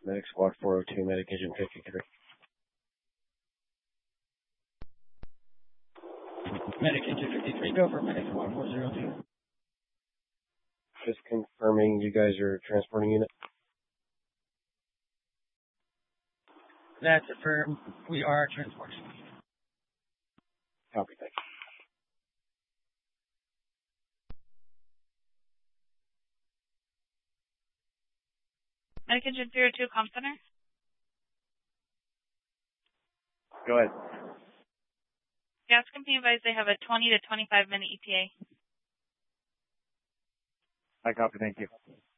Medic Squad 402, Medic Engine 53. Medic Engine 53, go for Medic Squad 402. Just confirming you guys are transporting unit. That's affirmed. We are transporting. Copy, thank you. Medic Engine 302, Com Center. Go ahead. Gas Company advised they have a 20 to 25 minute ETA. I copy, thank you.